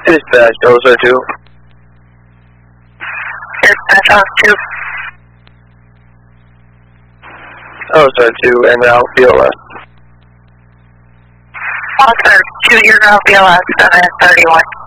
Dispatch, Ozar 2. Dispatch, Ozar 2. Ozar 2, en route BLS. Ozar 2, you're now BLS 731.